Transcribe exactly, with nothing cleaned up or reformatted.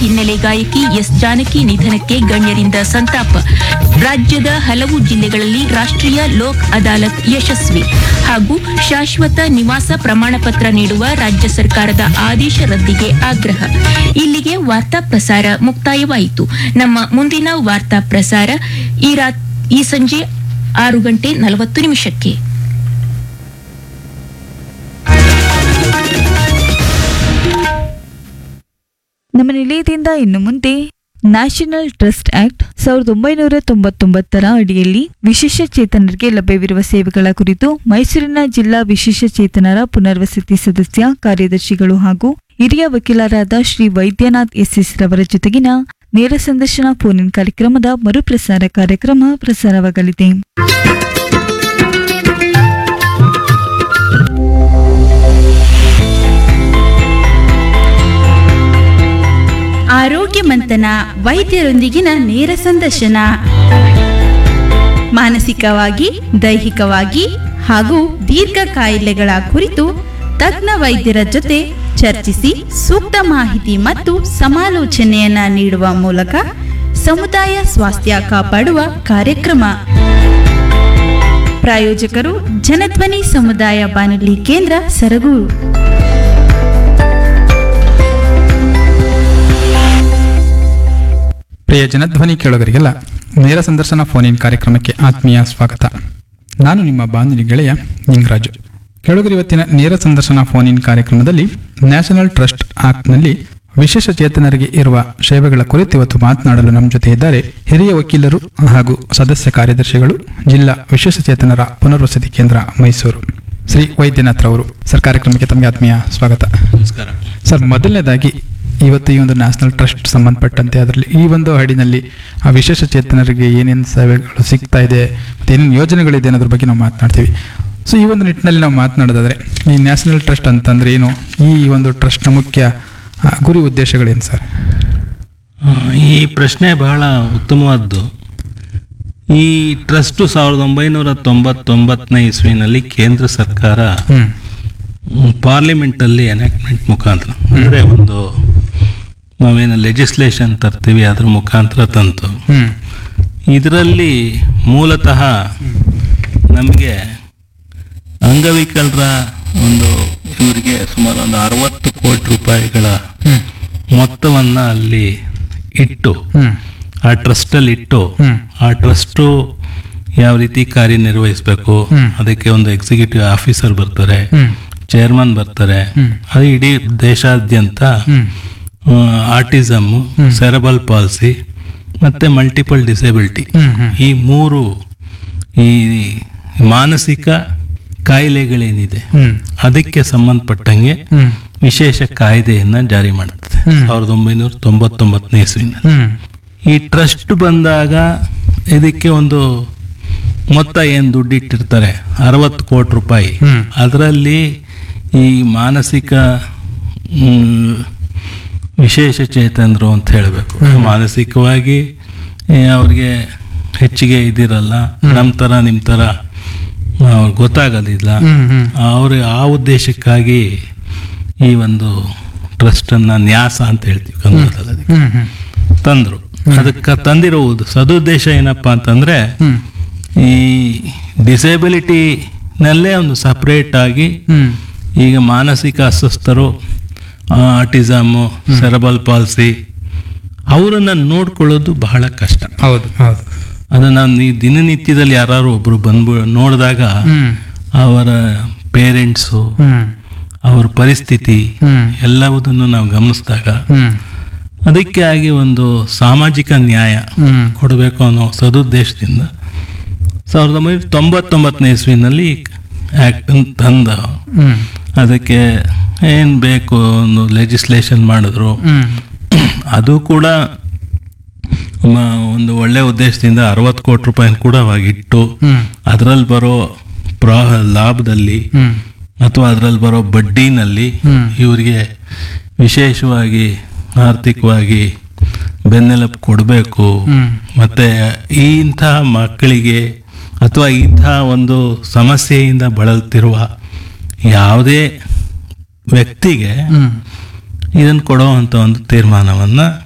ಹಿನ್ನೆಲೆ ಗಾಯಕಿ ಎಸ್ ಜಾನಕಿ ನಿಧನಕ್ಕೆ ಗಣ್ಯರಿಂದ ಸಂತಾಪ. ರಾಜ್ಯದ ಹಲವು ಜಿಲ್ಲೆಗಳಲ್ಲಿ ರಾಷ್ಟ್ರೀಯ ಲೋಕ್ ಅದಾಲತ್ ಯಶಸ್ವಿ. ಹಾಗೂ ಶಾಶ್ವತ ನಿವಾಸ ಪ್ರಮಾಣ ಪತ್ರ ನೀಡುವ ರಾಜ್ಯ ಸರ್ಕಾರದ ಆದೇಶ ರದ್ದಿಗೆ ಆಗ್ರಹ. ಇಲ್ಲಿಗೆ ವಾರ್ತಾ ಪ್ರಸಾರ ಮುಕ್ತಾಯವಾಯಿತು. ನಮ್ಮ ಮುಂದಿನ ವಾರ್ತಾ ಪ್ರಸಾರ ಈ ರಾತ್ ಈ ಸಂಜೆ ಆರು ಗಂಟೆ ನಲವತ್ತು ನಿಮಿಷಕ್ಕೆ. ನಮ್ಮ ನಿಲಯದಿಂದ ಇನ್ನು ಮುಂದೆ ನ್ಯಾಷನಲ್ ಟ್ರಸ್ಟ್ ಆಕ್ಟ್ ಸಾವಿರದ ಒಂಬೈನೂರ ತೊಂಬತ್ತೊಂಬತ್ತರ ಅಡಿಯಲ್ಲಿ ವಿಶೇಷ ಚೇತನರಿಗೆ ಲಭ್ಯವಿರುವ ಸೇವೆಗಳ ಕುರಿತು ಮೈಸೂರಿನ ಜಿಲ್ಲಾ ವಿಶೇಷ ಚೇತನರ ಪುನರ್ವಸತಿ ಸದಸ್ಯ ಕಾರ್ಯದರ್ಶಿಗಳು ಹಾಗೂ ಹಿರಿಯ ವಕೀಲರಾದ ಶ್ರೀ ವೈದ್ಯನಾಥ್ ಎಸ್ ಎಸ್ ರವರ ಜೊತೆಗಿನ ನೇರ ಸಂದರ್ಶನ ಫೋನ್ ಇನ್ ಕಾರ್ಯಕ್ರಮದ ಮರುಪ್ರಸಾರ ಕಾರ್ಯಕ್ರಮ ಪ್ರಸಾರವಾಗಲಿದೆ. ಆರೋಗ್ಯ ಮಂಥನ, ವೈದ್ಯರೊಂದಿಗಿನ ನೇರ ಸಂದರ್ಶನ. ಮಾನಸಿಕವಾಗಿ, ದೈಹಿಕವಾಗಿ ಹಾಗೂ ದೀರ್ಘ ಕಾಯಿಲೆಗಳ ಕುರಿತು ತಜ್ಞ ವೈದ್ಯರ ಜೊತೆ ಚರ್ಚಿಸಿ ಸೂಕ್ತ ಮಾಹಿತಿ ಮತ್ತು ಸಮಾಲೋಚನೆಯನ್ನ ನೀಡುವ ಮೂಲಕ ಸಮುದಾಯ ಸ್ವಾಸ್ಥ್ಯ ಕಾಪಾಡುವ ಕಾರ್ಯಕ್ರಮ. ಪ್ರಾಯೋಜಕರು ಜನಧ್ವನಿ ಸಮುದಾಯ ಬಾನುಲಿ ಕೇಂದ್ರ ಸರಗೂರು. ಪ್ರಿಯ ಜನಧ್ವನಿ ಕೇಳುಗರಿಗೆಲ್ಲ ನೇರ ಸಂದರ್ಶನ ಫೋನ್ ಇನ್ ಕಾರ್ಯಕ್ರಮಕ್ಕೆ ಆತ್ಮೀಯ ಸ್ವಾಗತ. ನಾನು ನಿಮ್ಮ ಬಾನುಲಿ ಗೆಳೆಯ ನಿಂಗರಾಜು. ಕೇಳುಗರು, ಇವತ್ತಿನ ನೇರ ಸಂದರ್ಶನ ಫೋನ್ ಇನ್ ಕಾರ್ಯಕ್ರಮದಲ್ಲಿ ನ್ಯಾಷನಲ್ ಟ್ರಸ್ಟ್ ಆಕ್ಟ್ನಲ್ಲಿ ವಿಶೇಷ ಚೇತನರಿಗೆ ಇರುವ ಸೇವೆಗಳ ಕುರಿತು ಇವತ್ತು ಮಾತನಾಡಲು ನಮ್ಮ ಜೊತೆ ಇದ್ದಾರೆ ಹಿರಿಯ ವಕೀಲರು ಹಾಗೂ ಸದಸ್ಯ ಕಾರ್ಯದರ್ಶಿಗಳು, ಜಿಲ್ಲಾ ವಿಶೇಷ ಚೇತನರ ಪುನರ್ವಸತಿ ಕೇಂದ್ರ ಮೈಸೂರು, ಶ್ರೀ ವೈದ್ಯನಾಥ್ ರವರು. ಸರ್, ಕಾರ್ಯಕ್ರಮಕ್ಕೆ ತಮಗೆ ಆತ್ಮೀಯ ಸ್ವಾಗತ. ನಮಸ್ಕಾರ ಸರ್. ಮೊದಲನೇದಾಗಿ ಇವತ್ತು ಈ ಒಂದು ನ್ಯಾಷನಲ್ ಟ್ರಸ್ಟ್ ಸಂಬಂಧಪಟ್ಟಂತೆ ಅದರಲ್ಲಿ ಈ ಒಂದು ಹಾಡಿನಲ್ಲಿ ಆ ವಿಶೇಷ ಚೇತನರಿಗೆ ಏನೇನು ಸೇವೆಗಳು ಸಿಗ್ತಾ ಇದೆ ಮತ್ತು ಏನೇನು ಯೋಜನೆಗಳಿದೆ ಅನ್ನೋದ್ರ ಬಗ್ಗೆ ನಾವು ಮಾತನಾಡ್ತೀವಿ. ಸೊ ಈ ಒಂದು ನಿಟ್ಟಿನಲ್ಲಿ ನಾವು ಮಾತನಾಡೋದಾದ್ರೆ ಈ ನ್ಯಾಷನಲ್ ಟ್ರಸ್ಟ್ ಅಂತಂದ್ರೆ ಏನು, ಈ ಒಂದು ಟ್ರಸ್ಟ್ನ ಮುಖ್ಯ ಗುರಿ ಉದ್ದೇಶಗಳೇನು ಸರ್? ಈ ಪ್ರಶ್ನೆ ಬಹಳ ಉತ್ತಮವಾದ್ದು. ಈ ಟ್ರಸ್ಟು ಸಾವಿರದ ಒಂಬೈನೂರ ತೊಂಬತ್ತೊಂಬತ್ತನೇ ಇಸ್ವಿನಲ್ಲಿ ಕೇಂದ್ರ ಸರ್ಕಾರ ಪಾರ್ಲಿಮೆಂಟಲ್ಲಿ ಎನಾಕ್ಟ್ಮೆಂಟ್ ಮುಖಾಂತರ, ಅಂದರೆ ಒಂದು ನಾವೇನು ಲೆಜಿಸ್ಲೇಷನ್ ತರ್ತೀವಿ ಅದ್ರ ಮುಖಾಂತರ ತಂತು. ಇದರಲ್ಲಿ ಮೂಲತಃ ನಮಗೆ ಅಂಗವಿಕಲರ ಒಂದು ಇವರಿಗೆ ಸುಮಾರು ಒಂದು ಅರವತ್ತು ಕೋಟಿ ರೂಪಾಯಿಗಳ ಮೊತ್ತವನ್ನ ಅಲ್ಲಿ ಇಟ್ಟು ಆ ಟ್ರಸ್ಟಲ್ಲಿ ಇಟ್ಟು ಆ ಟ್ರಸ್ಟು ಯಾವ ರೀತಿ ಕಾರ್ಯನಿರ್ವಹಿಸಬೇಕು, ಅದಕ್ಕೆ ಒಂದು ಎಕ್ಸಿಕ್ಯೂಟಿವ್ ಆಫೀಸರ್ ಬರ್ತಾರೆ, ಚೇರ್ಮನ್ ಬರ್ತಾರೆ. ಅದು ಇಡೀ ದೇಶಾದ್ಯಂತ ಆಟಿಸಮ್, ಸೆರೆಬಲ್ ಪಾಲ್ಸಿ ಮತ್ತೆ ಮಲ್ಟಿಪಲ್ ಡಿಸೇಬಿಲಿಟಿ, ಈ ಮೂರು ಈ ಮಾನಸಿಕ ಕಾಯಿಲೆಗಳೇನಿದೆ ಅದಕ್ಕೆ ಸಂಬಂಧಪಟ್ಟಂಗೆ ವಿಶೇಷ ಕಾಯ್ದೆಯನ್ನ ಜಾರಿ ಮಾಡುತ್ತದೆ ಸಾವಿರದ ಒಂಬೈನೂರ ತೊಂಬತ್ತೊಂಬತ್ತನೇ ಇಸ್ವಿನಲ್ಲಿ. ಈ ಟ್ರಸ್ಟ್ ಬಂದಾಗ ಇದಕ್ಕೆ ಒಂದು ಮೊತ್ತ ಏನು ದುಡ್ಡಿಟ್ಟಿರ್ತಾರೆ, ಅರವತ್ತು ಕೋಟಿ ರೂಪಾಯಿ. ಅದರಲ್ಲಿ ಈ ಮಾನಸಿಕ ವಿಶೇಷ ಚೇತನರು ಅಂತ ಹೇಳಬೇಕು, ಮಾನಸಿಕವಾಗಿ ಅವ್ರಿಗೆ ಹೆಚ್ಚಿಗೆ ಇದಿರಲ್ಲ, ನಮ್ಮ ಥರ ನಿಮ್ಮ ಥರ ಗೊತ್ತಾಗೋದಿಲ್ಲ, ಅವ್ರಿಗೆ ಆ ಉದ್ದೇಶಕ್ಕಾಗಿ ಈ ಒಂದು ಟ್ರಸ್ಟನ್ನು ನ್ಯಾಸ ಅಂತ ಹೇಳ್ತೀವಿ ಕನ್ನಡದಲ್ಲಿ ತಂದರು. ಅದಕ್ಕೆ ತಂದಿರುವುದು ಸದುದ್ದೇಶ ಏನಪ್ಪಾ ಅಂತಂದ್ರೆ ಈ ಡಿಸೇಬಿಲಿಟಿನಲ್ಲೇ ಒಂದು ಸಪ್ರೇಟ್ ಆಗಿ ಈಗ ಮಾನಸಿಕ ಅಸ್ವಸ್ಥರು, ಆಟಿಸಮ್, ಸೆರೆಬಲ್ ಪಾಲ್ಸಿ ಅವರನ್ನ ನೋಡ್ಕೊಳ್ಳೋದು ಬಹಳ ಕಷ್ಟ. ಹೌದು ಹೌದು ಅದನ್ನ ಈ ದಿನನಿತ್ಯದಲ್ಲಿ ಯಾರು ಒಬ್ರು ಬಂದ್ಬ ನೋಡಿದಾಗ ಅವರ ಪೇರೆಂಟ್ಸು, ಅವ್ರ ಪರಿಸ್ಥಿತಿ ಎಲ್ಲವುದನ್ನು ನಾವು ಗಮನಿಸಿದಾಗ ಅದಕ್ಕೆ ಆಗಿ ಒಂದು ಸಾಮಾಜಿಕ ನ್ಯಾಯ ಕೊಡಬೇಕು ಅನ್ನೋ ಸದುದ್ದೇಶದಿಂದ ಸಾವಿರದ ಒಂಬೈನೂರ ತೊಂಬತ್ತೊಂಬತ್ತನೇ ಇಸ್ವಿನಲ್ಲಿ ಆಕ್ಟ್ ತಂದ ಅದಕ್ಕೆ ಏನ್ ಬೇಕು ಒಂದು ಲೆಜಿಸ್ಲೇಷನ್ ಮಾಡಿದ್ರು. ಅದು ಕೂಡ ಒಂದು ಒಳ್ಳೆ ಉದ್ದೇಶದಿಂದ ಅರವತ್ತು ಕೋಟಿ ರೂಪಾಯಿ ಕೂಡ ಅವಾಗಿಟ್ಟು ಅದರಲ್ಲಿ ಬರೋ ಪ್ರಾ ಲಾಭದಲ್ಲಿ ಅಥವಾ ಅದರಲ್ಲಿ ಬರೋ ಬಡ್ಡಿನಲ್ಲಿ ಇವರಿಗೆ ವಿಶೇಷವಾಗಿ ಆರ್ಥಿಕವಾಗಿ ಬೆನ್ನೆಲುಬು ಕೊಡಬೇಕು. ಮತ್ತೆ ಈ ಇಂತಹ ಮಕ್ಕಳಿಗೆ ಅಥವಾ ಇಂತಹ ಒಂದು ಸಮಸ್ಯೆಯಿಂದ ಬಳಲ್ತಿರುವ ಯಾವುದೇ ವ್ಯಕ್ತಿಗೆ ಇದನ್ನು ಕೊಡೋ ಅಂತ ಒಂದು ತೀರ್ಮಾನವನ್ನ